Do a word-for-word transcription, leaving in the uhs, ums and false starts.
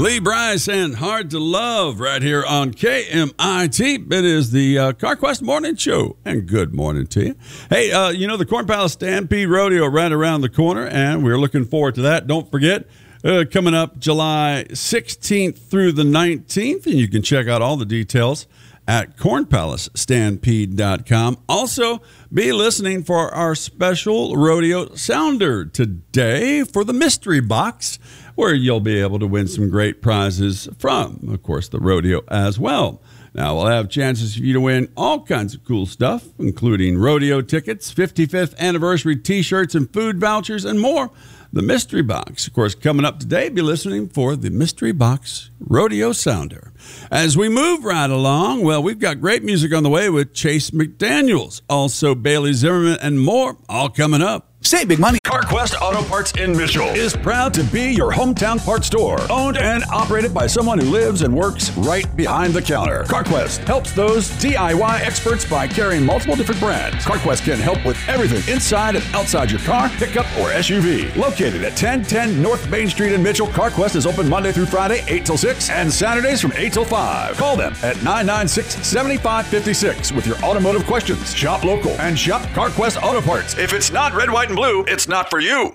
Lee Bryce and Hard to Love right here on K M I T. It is the uh, CarQuest Morning Show, and good morning to you. Hey, uh, you know, the Corn Palace Stampede Rodeo right around the corner, and we're looking forward to that. Don't forget, uh, coming up July sixteenth through the nineteenth, and you can check out all the details at corn palace stampede dot com. Also, be listening for our special rodeo sounder today for the mystery box, where you'll be able to win some great prizes from, of course, the rodeo as well. Now, we'll have chances for you to win all kinds of cool stuff, including rodeo tickets, fifty-fifth anniversary T-shirts and food vouchers, and more. The Mystery Box, of course, coming up today. Be listening for the Mystery Box Rodeo Sounder. As we move right along, well, we've got great music on the way with Chase McDaniels, also Bailey Zimmerman, and more, all coming up. Save big money. CarQuest Auto Parts in Mitchell is proud to be your hometown parts store. Owned and operated by someone who lives and works right behind the counter. CarQuest helps those D I Y experts by carrying multiple different brands. CarQuest can help with everything inside and outside your car, pickup, or S U V. Located at ten ten North Main Street in Mitchell, CarQuest is open Monday through Friday, eight till six, and Saturdays from eight till five. Call them at nine nine six, seven five five six with your automotive questions. Shop local and shop CarQuest Auto Parts. If it's not red, white, and blue, it's not for you.